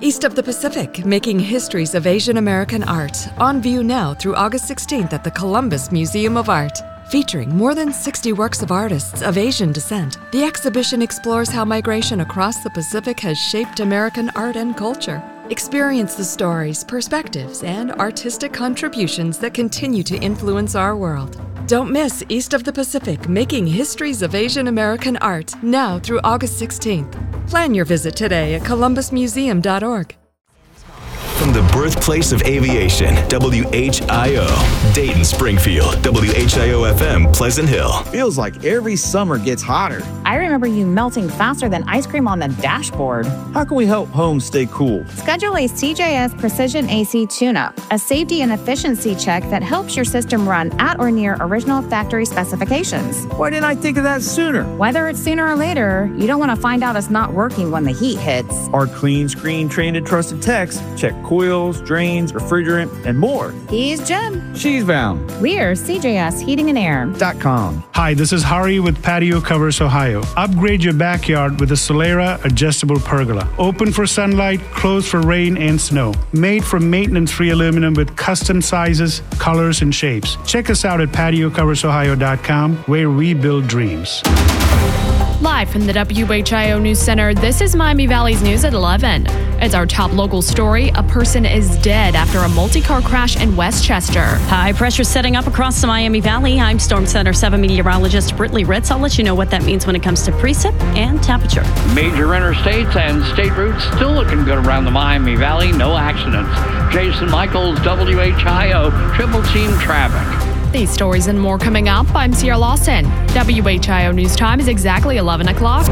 East of the Pacific, Making Histories of Asian American Art, on view now through August 16th at the Columbus Museum of Art. Featuring more than 60 works of artists of Asian descent, the exhibition explores how migration across the Pacific has shaped American art and culture. Experience the stories, perspectives, and artistic contributions that continue to influence our world. Don't miss East of the Pacific, Making Histories of Asian American Art, now through August 16th. Plan your visit today at columbusmuseum.org. From the birthplace of aviation, WHIO, Dayton, Springfield, WHIO-FM, Pleasant Hill. Feels like every summer gets hotter. I remember you melting faster than ice cream on the dashboard. How can we help homes stay cool? Schedule a CJS Precision AC Tune-Up, a safety and efficiency check that helps your system run at or near original factory specifications. Why didn't I think of that sooner? Whether it's sooner or later, you don't want to find out it's not working when the heat hits. Our clean screen trained and trusted techs check coils, drains, refrigerant, and more. He's Jen. She's Val. We're CJS Heating and Air.com. Hi, this is Hari with Patio Covers Ohio. Upgrade your backyard with a Solera adjustable pergola. Open for sunlight, closed for rain and snow. Made from maintenance-free aluminum with custom sizes, colors, and shapes. Check us out at patiocoversohio.com, where we build dreams. Live from the WHIO News Center, this is Miami Valley's News at 11. It's our top local story. A person is dead after a multi-car crash in Westchester. High pressure setting up across the Miami Valley. I'm Storm Center 7 meteorologist Brittany Ritz. I'll let you know what that means when it comes to precip and temperature. Major interstates and state routes still looking good around the Miami Valley. No accidents. Jason Michaels, WHIO, Triple Team Traffic. These stories and more coming up. I'm Sierra Lawson. WHIO News Time is exactly 11 o'clock.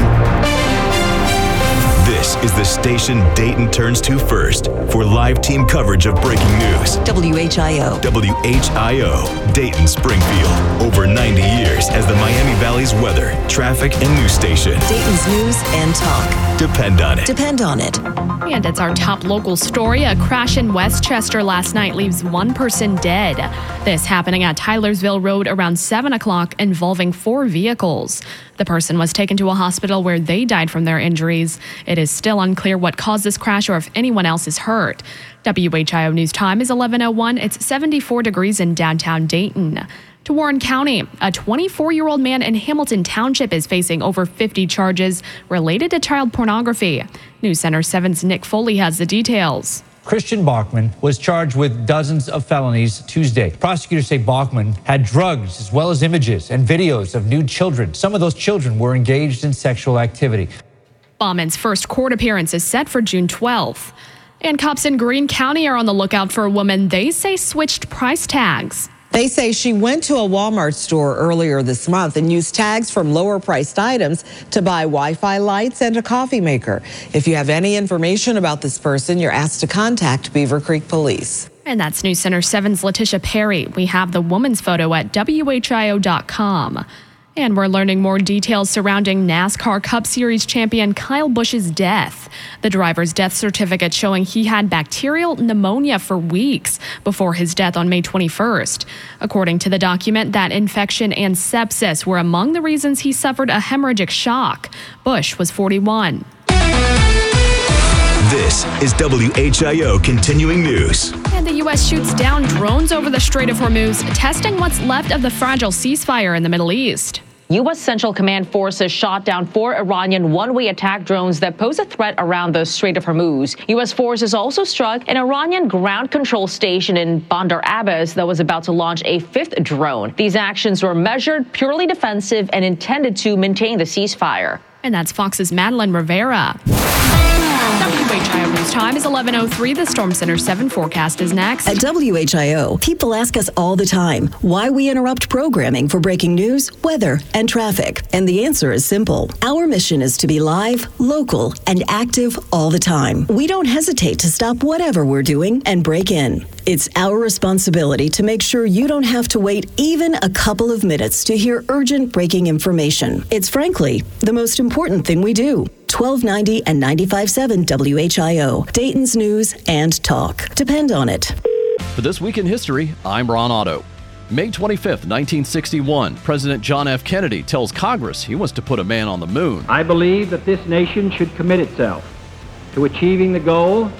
This is the station Dayton turns to first for live team coverage of breaking news. WHIO. WHIO, Dayton, Springfield. Over 90 years as the Miami Valley's weather, traffic, and news station. Dayton's news and talk. Depend on it. Depend on it. And it's our top local story. A crash in Westchester last night leaves one person dead. This happening at Tylersville Road around 7 o'clock, involving 4 vehicles. The person was taken to a hospital where they died from their injuries. It is still unclear what caused this crash or if anyone else is hurt. WHIO News Time is 11:01. It's 74 degrees in downtown Dayton. To Warren County, a 24-year-old man in Hamilton Township is facing over 50 charges related to child pornography. News Center 7's Nick Foley has the details. Christian Bachman was charged with dozens of felonies Tuesday. Prosecutors say Bachman had drugs as well as images and videos of nude children. Some of those children were engaged in sexual activity. Bachman's first court appearance is set for June 12th. And cops in Greene County are on the lookout for a woman they say switched price tags. They say she went to a Walmart store earlier this month and used tags from lower-priced items to buy Wi-Fi lights and a coffee maker. If you have any information about this person, you're asked to contact Beaver Creek Police. And that's News Center 7's Letitia Perry. We have the woman's photo at WHIO.com. And we're learning more details surrounding NASCAR Cup Series champion Kyle Busch's death. The driver's death certificate showing he had bacterial pneumonia for weeks before his death on May 21st. According to the document, that infection and sepsis were among the reasons he suffered a hemorrhagic shock. Busch was 41. This is WHIO Continuing News. And the U.S. shoots down drones over the Strait of Hormuz, testing what's left of the fragile ceasefire in the Middle East. U.S. Central Command forces shot down 4 Iranian one-way attack drones that pose a threat around the Strait of Hormuz. U.S. forces also struck an Iranian ground control station in Bandar Abbas that was about to launch a 5th drone. These actions were measured, purely defensive, and intended to maintain the ceasefire. And that's Fox's Madeline Rivera. WHIO News Time is 11:03. The Storm Center 7 forecast is next. At WHIO, people ask us all the time why we interrupt programming for breaking news, weather, and traffic. And the answer is simple. Our mission is to be live, local, and active all the time. We don't hesitate to stop whatever we're doing and break in. It's our responsibility to make sure you don't have to wait even a couple of minutes to hear urgent breaking information. It's frankly the most important thing we do. 1290 and 95.7 WHIO, Dayton's news and talk. Depend on it. For This Week in History, I'm Ron Otto. May 25th, 1961, President John F. Kennedy tells Congress he wants to put a man on the moon. I believe that this nation should commit itself to achieving the goal